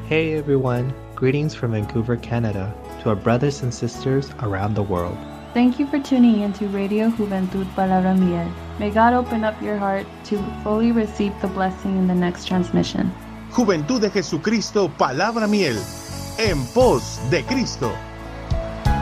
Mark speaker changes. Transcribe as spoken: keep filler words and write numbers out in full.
Speaker 1: Hey everyone, greetings from Vancouver, Canada, to our brothers and sisters around the world.
Speaker 2: Thank you for tuning into Radio Juventud Palabra Miel. May God open up your heart to fully receive the blessing in the next transmission.
Speaker 3: Juventud de Jesucristo, Palabra Miel, en pos de Cristo.